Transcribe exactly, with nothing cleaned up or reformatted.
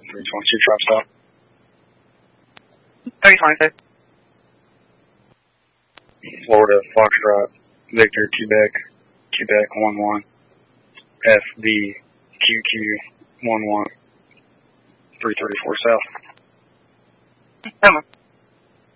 three twenty-two, drop stop. three twenty-two. Florida, Foxtrot, Victor, Quebec, Quebec one one, F B, Q Q one one, three thirty-four South. Come on.